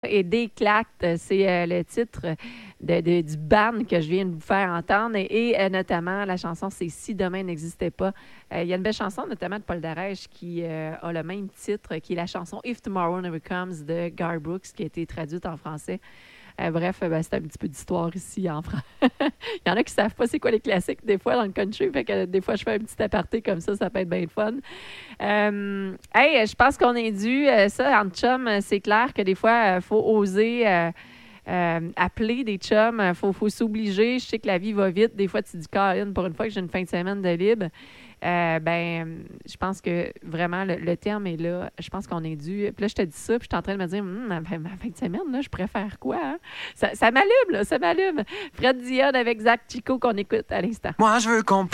Et Déclacte, c'est le titre du band que je viens de vous faire entendre. Et notamment, la chanson, c'est Si demain n'existait pas. Il y a une belle chanson, notamment de Paul Darèche, qui a le même titre, qui est la chanson If Tomorrow Never Comes de Gar Brooks, qui a été traduite en français. Bref, c'est un petit peu d'histoire ici en France. Il y en a qui ne savent pas c'est quoi les classiques des fois dans le country. Fait que des fois, je fais un petit aparté comme ça peut être bien le fun. Je pense qu'on est dû. Ça, entre chums, c'est clair que des fois, il faut oser appeler des chums. Il faut s'obliger. Je sais que la vie va vite. Des fois, tu dis, Caroline, pour une fois que j'ai une fin de semaine de libre. Je pense que vraiment, le terme est là. Je pense qu'on est dû. Puis là, je te dis ça, puis je suis en train de me dire, ma fin de semaine, là, je préfère quoi? Hein? Ça m'allume, là, ça m'allume. Fred Dionne avec Zach Chico qu'on écoute à l'instant. Moi, je veux qu'on